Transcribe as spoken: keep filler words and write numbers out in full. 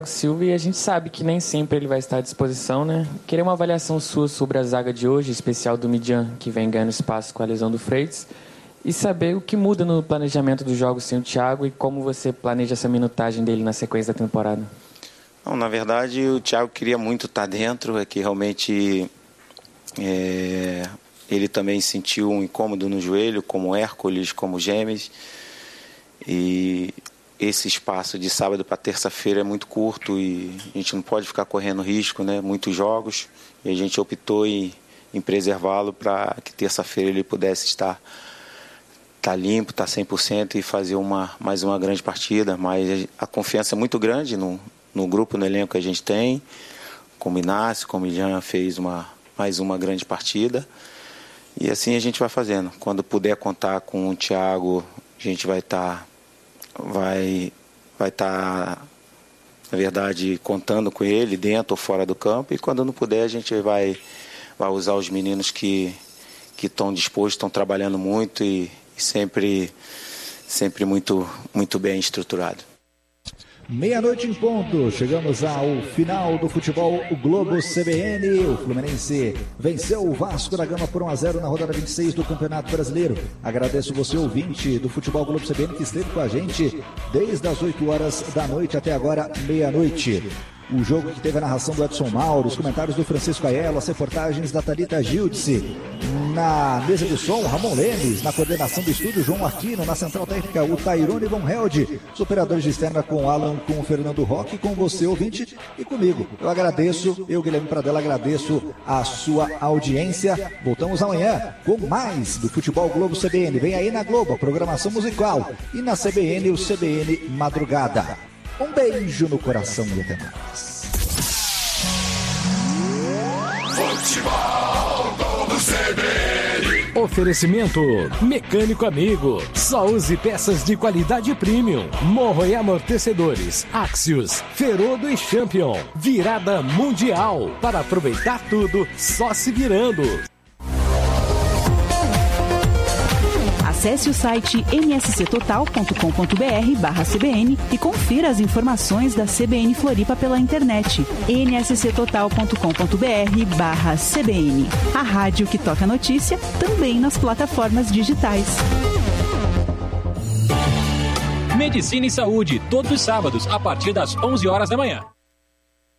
Silva, e a gente sabe que nem sempre ele vai estar à disposição, né? Queria uma avaliação sua sobre a zaga de hoje, especial do Midian, que vem ganhando espaço com a lesão do Freitas, e saber o que muda no planejamento dos jogos sem o Thiago e como você planeja essa minutagem dele na sequência da temporada. Não, na verdade, o Thiago queria muito estar dentro, é que realmente é, ele também sentiu um incômodo no joelho, como Hércules, como Gêmeos, e esse espaço de sábado para terça-feira é muito curto e a gente não pode ficar correndo risco, né? Muitos jogos, e a gente optou em, em preservá-lo para que terça-feira ele pudesse estar, estar limpo, estar cem por cento e fazer uma, mais uma grande partida. Mas a confiança é muito grande no, no grupo, no elenco que a gente tem, como Inácio, como Jean fez uma, mais uma grande partida. E assim a gente vai fazendo. Quando puder contar com o Thiago, a gente vai estar... vai vai estar, na verdade, contando com ele dentro ou fora do campo, e quando não puder a gente vai, vai usar os meninos que que estão dispostos, estão trabalhando muito e, e sempre, sempre muito, muito bem estruturado. Meia-noite em ponto, chegamos ao final do futebol o Globo C B N. O Fluminense venceu o Vasco da Gama por um a zero na rodada vinte e seis do Campeonato Brasileiro. Agradeço você, ouvinte do futebol Globo C B N, que esteve com a gente desde as oito horas da noite até agora, meia-noite. O jogo que teve a narração do Edson Mauro, os comentários do Francisco Aiello, as reportagens da Thalita Gildice. Na mesa de som, Ramon Lemes. Na coordenação do estúdio, João Aquino. Na central técnica, o Tairone Von Held. Os operadores de externa com o Alan, com o Fernando Roque, com você, ouvinte, e comigo. Eu agradeço, eu, Guilherme Pradella, agradeço a sua audiência. Voltamos amanhã com mais do Futebol Globo C B N. Vem aí na Globo a programação musical. E na C B N, o C B N Madrugada. Um beijo no coração e até mais. Futebol Globo C B N. Oferecimento Mecânico Amigo. Só use peças de qualidade premium. Morro e amortecedores. Axios, Ferodo e Champion. Virada mundial. Para aproveitar tudo, só se virando. Acesse o site m s c total ponto com ponto b r barra C B N e confira as informações da C B N Floripa pela internet. m s c total ponto com ponto b r barra C B N. A rádio que toca notícia também nas plataformas digitais. Medicina e Saúde, todos os sábados, a partir das onze horas da manhã.